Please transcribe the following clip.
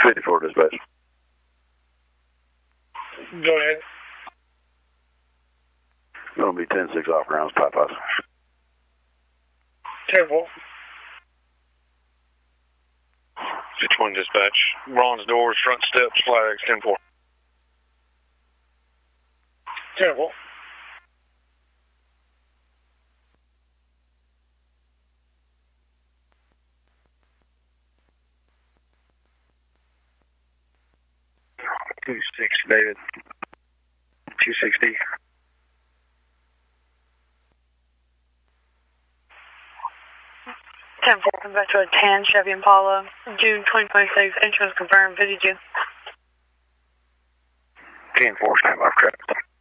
54 dispatch. Go ahead. Going to be 10-6 off grounds, 5-5. 10-4. 6-1 dispatch. Ron's doors, front steps, flags, 10-4. 10-4. Two six, David. 260. Come back to a 10 Chevy Impala, June 2026. Insurance confirmed. 52. 10-4, stand by, correct.